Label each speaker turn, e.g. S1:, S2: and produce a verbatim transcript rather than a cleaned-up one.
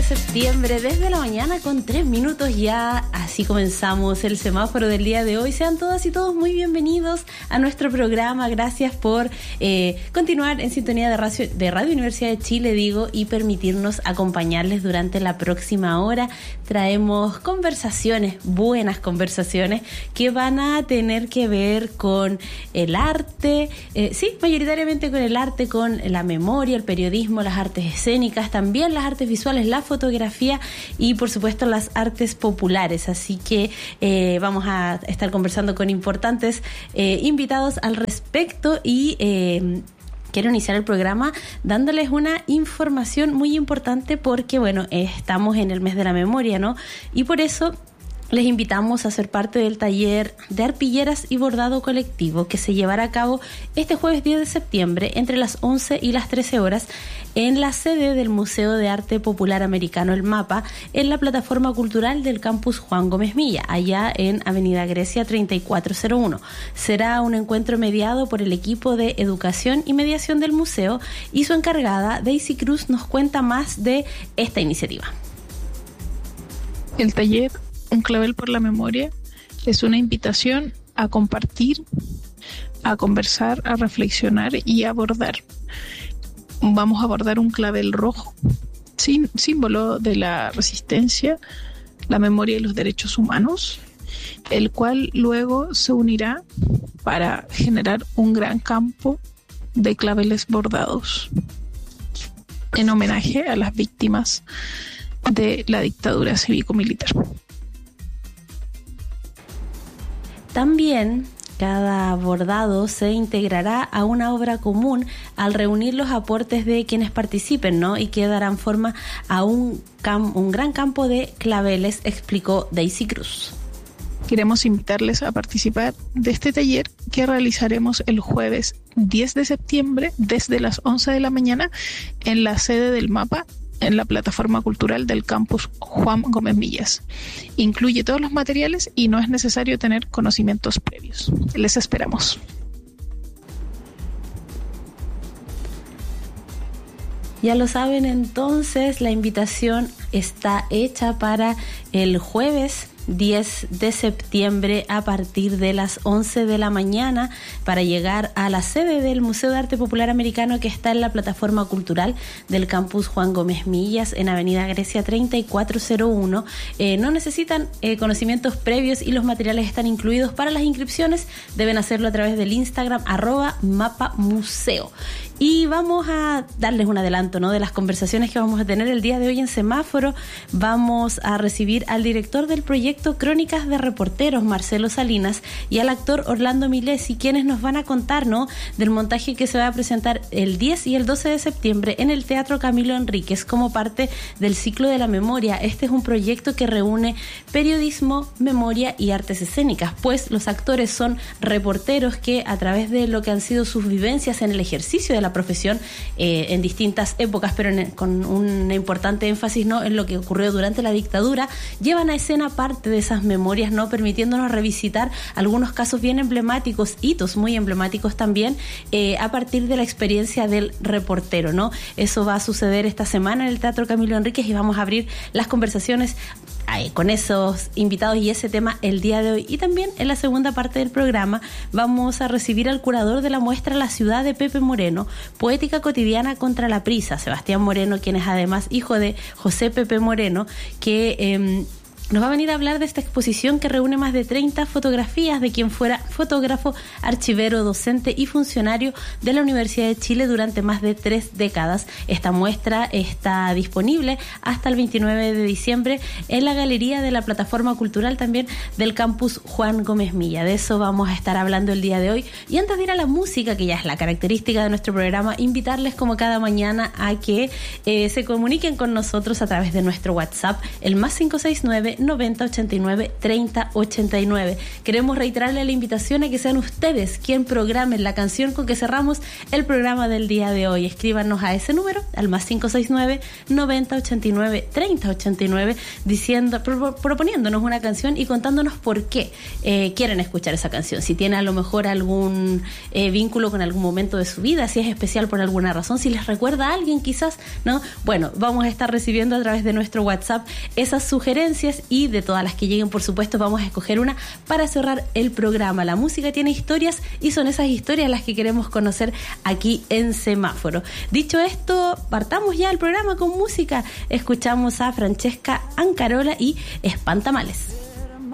S1: septiembre, desde la mañana con tres minutos ya. Así comenzamos el semáforo del día de hoy. Sean todas y todos muy bienvenidos a nuestro programa. Gracias por eh, continuar en sintonía de radio, de Radio Universidad de Chile, digo, y permitirnos acompañarles durante la próxima hora. Traemos conversaciones, buenas conversaciones, que van a tener que ver con el arte, eh, sí, mayoritariamente con el arte, con la memoria, el periodismo, las artes escénicas, también las artes visuales, la fotografía y por supuesto las artes populares. Así que eh, vamos a estar conversando con importantes eh, invitados al respecto y eh, quiero iniciar el programa dándoles una información muy importante porque, bueno, eh, estamos en el mes de la memoria, ¿no? Y por eso les invitamos a ser parte del taller de arpilleras y bordado colectivo que se llevará a cabo este jueves diez de septiembre entre las once y las trece horas en la sede del Museo de Arte Popular Americano, el MAPA, en la plataforma cultural del campus Juan Gómez Milla, allá en Avenida Grecia treinta y cuatro cero uno. Será un encuentro mediado por el equipo de educación y mediación del museo y su encargada, Daisy Cruz, nos cuenta más de esta iniciativa.
S2: El taller Un clavel por la memoria es una invitación a compartir, a conversar, a reflexionar y a abordar. Vamos a abordar un clavel rojo, sí, símbolo de la resistencia, la memoria y los derechos humanos, el cual luego se unirá para generar un gran campo de claveles bordados en homenaje a las víctimas de la dictadura cívico-militar.
S1: También cada bordado se integrará a una obra común al reunir los aportes de quienes participen, ¿no? Y que darán forma a un, cam- un gran campo de claveles, explicó Daisy Cruz.
S2: Queremos invitarles a participar de este taller que realizaremos el jueves diez de septiembre desde las once de la mañana en la sede del MAPA, en la plataforma cultural del campus Juan Gómez Millas. Incluye todos los materiales y no es necesario tener conocimientos previos. Les esperamos.
S1: Ya lo saben, entonces la invitación está hecha para el jueves diez de septiembre a partir de las once de la mañana para llegar a la sede del Museo de Arte Popular Americano que está en la plataforma cultural del campus Juan Gómez Millas en Avenida Grecia treinta y cuatro cero uno. Eh, no necesitan eh, conocimientos previos y los materiales están incluidos. Para las inscripciones deben hacerlo a través del Instagram arroba mapamuseo. Y vamos a darles un adelanto, ¿no?, de las conversaciones que vamos a tener el día de hoy en Semáforo. Vamos a recibir al director del proyecto Crónicas de Reporteros, Marcelo Salinas, y al actor Orlando Milesi, quienes nos van a contar, ¿no?, del montaje que se va a presentar el diez y el doce de septiembre en el Teatro Camilo Enríquez como parte del ciclo de la memoria. Este es un proyecto que reúne periodismo, memoria y artes escénicas, pues los actores son reporteros que a través de lo que han sido sus vivencias en el ejercicio de la profesión eh, en distintas épocas, pero en, con un importante énfasis, ¿no?, en lo que ocurrió durante la dictadura, llevan a escena parte de esas memorias, ¿no?, permitiéndonos revisitar algunos casos bien emblemáticos, hitos muy emblemáticos también, eh, a partir de la experiencia del reportero, ¿no? Eso va a suceder esta semana en el Teatro Camilo Enríquez y vamos a abrir las conversaciones Ay, con esos invitados y ese tema el día de hoy. Y también en la segunda parte del programa vamos a recibir al curador de la muestra La Ciudad de Pepe Moreno, Poética Cotidiana contra la Prisa, Sebastián Moreno, quien es además hijo de José Pepe Moreno, que eh, nos va a venir a hablar de esta exposición que reúne más de treinta fotografías de quien fuera fotógrafo, archivero, docente y funcionario de la Universidad de Chile durante más de tres décadas. Esta muestra está disponible hasta el veintinueve de diciembre en la galería de la plataforma cultural también del campus Juan Gómez Milla. De eso vamos a estar hablando el día de hoy. Y antes de ir a la música, que ya es la característica de nuestro programa, invitarles como cada mañana a que eh, se comuniquen con nosotros a través de nuestro WhatsApp, el más cinco seis nueve, nueve, noventa ochenta y nueve, treinta ochenta y nueve. Queremos reiterarle la invitación a que sean ustedes quien programen la canción con que cerramos el programa del día de hoy. Escríbanos a ese número, al más cinco seis nueve, noventa ochenta y nueve, treinta ochenta y nueve, diciendo, pro, proponiéndonos una canción y contándonos por qué eh, quieren escuchar esa canción. Si tiene a lo mejor algún eh, vínculo con algún momento de su vida, si es especial por alguna razón, si les recuerda a alguien quizás, ¿no? Bueno, vamos a estar recibiendo a través de nuestro WhatsApp esas sugerencias y de todas las que lleguen, por supuesto, vamos a escoger una para cerrar el programa. La música tiene historias y son esas historias las que queremos conocer aquí en Semáforo. Dicho esto, partamos ya el programa con música. Escuchamos a Francesca Ancarola y Espantamales.